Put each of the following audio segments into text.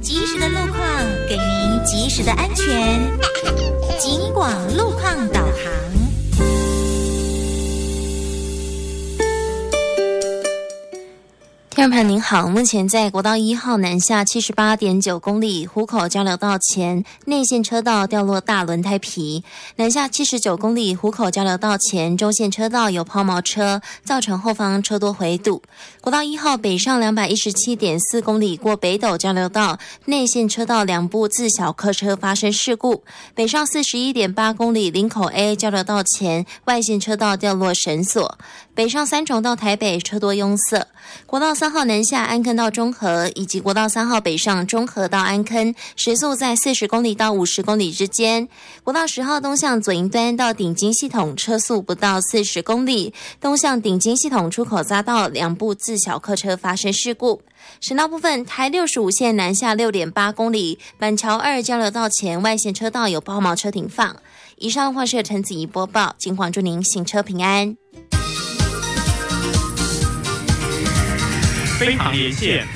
及时的路况，给您及时的安全。警广路况导航。 听众朋友您好，目前在国道1号南下 78.9 公里湖口交流道前内线车道掉落大轮胎皮，南下79公里湖口交流道前中线车道有抛锚车，造成后方车多回堵。国道1号北上 217.4 公里过北斗交流道内线车道两部自小客车发生事故，北上 41.8 公里林口 A 交流道前外线车道掉落绳索，北上三重到台北车多拥塞。国道3号南下安坑到中和，以及国道3号北上中和到安坑，时速在40公里到50公里之间。国道10号东向左营端到顶金系统车速不到40公里，东向顶金系统出口匝道两部自小客车发生事故。省道部分，台65线南下 6.8 公里板桥2交流道前外线车道有抛锚车停放。以上话是陈子怡播报，警广祝您行车平安。 飞航连线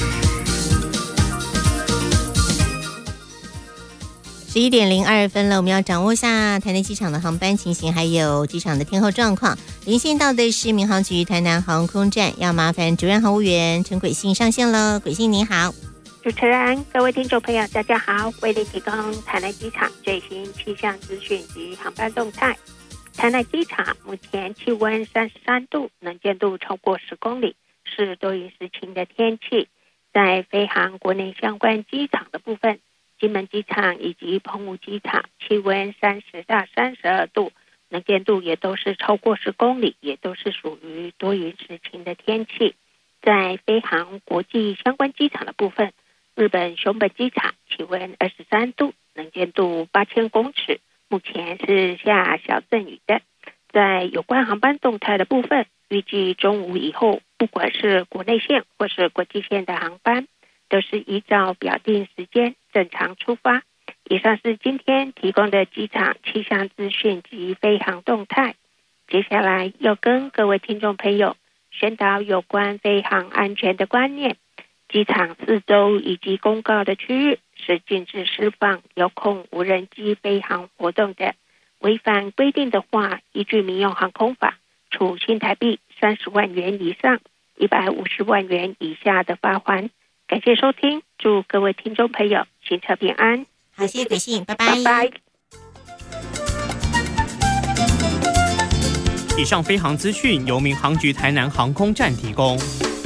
11点02分了，我们要掌握一下台南机场的航班情形，还有机场的天候状况。连线到的是民航局台南航空站，要麻烦主任航务员陈轨信上线了。轨信您好。 主持人，各位听众朋友大家好，为您提供台南机场最新气象资讯及航班动态。台南机场目前气温33度，能见度超过10公里，是多云时晴的天气。在飞航国内相关机场的部分，金门机场以及澎湖机场气温30到32度，能见度也都是超过10公里，也都是属于多云时晴的天气。在飞航国际相关机场的部分，日本熊本机场气温23度，能见度8000公尺，目前是下小阵雨的。在有关航班动态的部分，预计中午以后，不管是国内线或是国际线的航班，都是依照表定时间正常出发。以上是今天提供的机场气象资讯及飞航动态。接下来要跟各位听众朋友宣导有关飞航安全的观念。机场四周以及公告的区域是禁止释放遥控无人机飞航活动的，违反规定的话，依据民用航空法，处新台币30万元以上150万元以下的罚锾。感谢收听，祝各位听众朋友行车平安。 好，谢谢轨信，拜拜。 拜拜。 以上飞航资讯由民航局台南航空站提供。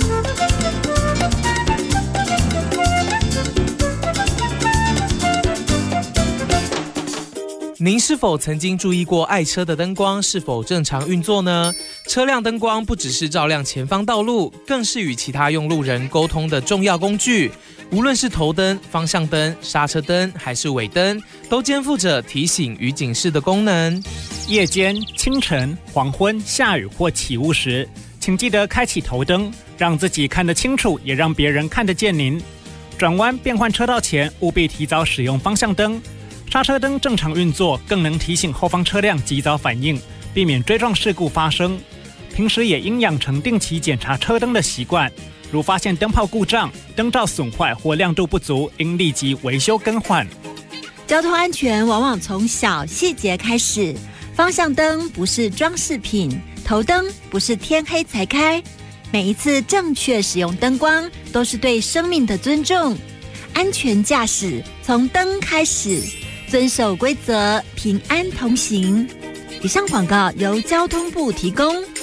您是否曾经注意过爱车的灯光是否正常运作呢？车辆灯光不只是照亮前方道路，更是与其他用路人沟通的重要工具。无论是头灯、方向灯、刹车灯还是尾灯，都肩负着提醒与警示的功能。 夜间、清晨、黄昏、下雨或起雾时，请记得开启头灯，让自己看得清楚，也让别人看得见您。转弯变换车道前，务必提早使用方向灯。刹车灯正常运作，更能提醒后方车辆及早反应，避免追撞事故发生。平时也应养成定期检查车灯的习惯，如发现灯泡故障、灯罩损坏或亮度不足，应立即维修更换。 交通安全往往从小细节开始，方向灯不是装饰品，头灯不是天黑才开。每一次正确使用灯光，都是对生命的尊重。安全驾驶从灯开始。遵守规则，平安同行。以上广告由交通部提供。